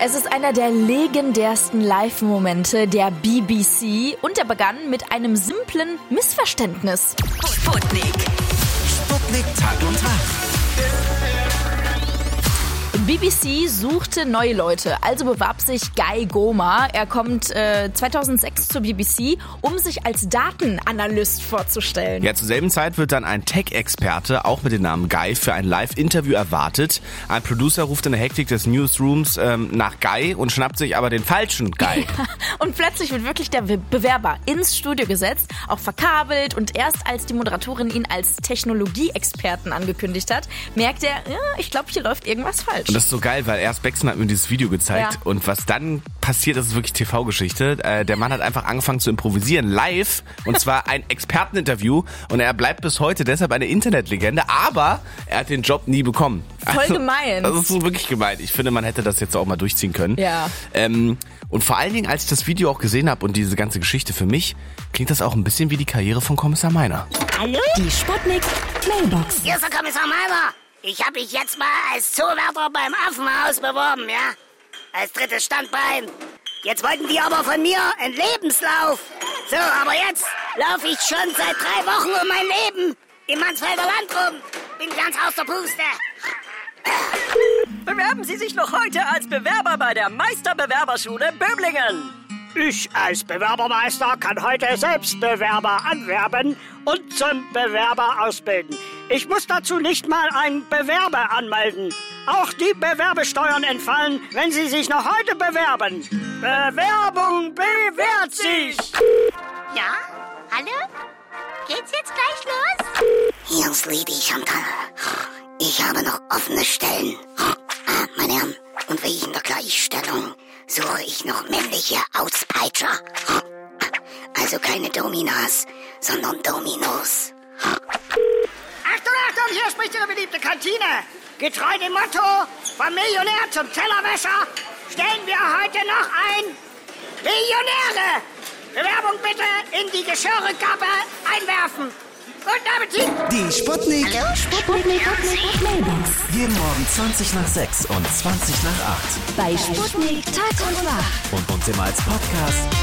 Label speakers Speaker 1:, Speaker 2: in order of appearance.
Speaker 1: Es ist einer der legendärsten Live-Momente der BBC und er begann mit einem simplen Missverständnis.
Speaker 2: Sputnik Tag und Tag.
Speaker 1: BBC suchte neue Leute, also bewarb sich Guy Goma. Er kommt 2006 zur BBC, um sich als Datenanalyst vorzustellen.
Speaker 3: Ja, zur selben Zeit wird dann ein Tech-Experte, auch mit dem Namen Guy, für ein Live-Interview erwartet. Ein Producer ruft in der Hektik des Newsrooms nach Guy und schnappt sich aber den falschen Guy.
Speaker 1: Und plötzlich wird wirklich der Bewerber ins Studio gesetzt, auch verkabelt, und erst als die Moderatorin ihn als Technologie-Experten angekündigt hat, merkt er, ja, ich glaube, hier läuft irgendwas falsch.
Speaker 3: Und das ist so geil, weil erst Beckson hat mir dieses Video gezeigt und was dann passiert, das ist wirklich TV-Geschichte. Der Mann hat einfach angefangen zu improvisieren, live, und zwar ein Experteninterview, und er bleibt bis heute deshalb eine Internetlegende, aber er hat den Job nie bekommen.
Speaker 1: Voll gemein.
Speaker 3: Das ist so wirklich gemein. Ich finde, man hätte das jetzt auch mal durchziehen können.
Speaker 1: Ja.
Speaker 3: Und vor allen Dingen, als ich das Video auch gesehen habe und diese ganze Geschichte, für mich klingt das auch ein bisschen wie die Karriere von Kommissar Meiner.
Speaker 2: Hallo?
Speaker 4: Die Sputnik Mailbox.
Speaker 2: Hier ist der Kommissar Meiner. Ich habe mich jetzt mal als Zoowärter beim Affenhaus beworben, ja? Als drittes Standbein. Jetzt wollten die aber von mir einen Lebenslauf. So, aber jetzt laufe ich schon seit 3 Wochen um mein Leben im Mansfelder Land rum. Bin ganz aus der Puste.
Speaker 5: Bewerben Sie sich noch heute als Bewerber bei der Meisterbewerberschule Böblingen.
Speaker 6: Ich als Bewerbermeister kann heute selbst Bewerber anwerben und zum Bewerber ausbilden. Ich muss dazu nicht mal einen Bewerber anmelden. Auch die Bewerbesteuern entfallen, wenn Sie sich noch heute bewerben. Bewerbung bewährt sich.
Speaker 2: Ja? Hallo? Geht's jetzt gleich los? Hier ist Lady Chantal. Ich habe noch offene Stellen. Meine Herren, und wegen der Gleichstellung suche ich noch männliche Auspeitscher. Also keine Dominas, sondern Dominos.
Speaker 6: Achtung, Achtung, hier spricht Ihre beliebte Kantine. Getreu dem Motto, vom Millionär zum Tellerwäscher, stellen wir heute noch ein Millionäre. Bewerbung bitte in die Geschirrkappe einwerfen. Guten Appetit.
Speaker 4: Die Sputnik.
Speaker 2: Hallo,
Speaker 4: Sputnik Mailbox.
Speaker 7: Jeden Morgen 20 nach 6 und 20 nach 8.
Speaker 4: Bei Sputnik Tag und Nacht.
Speaker 7: Und uns immer als Podcast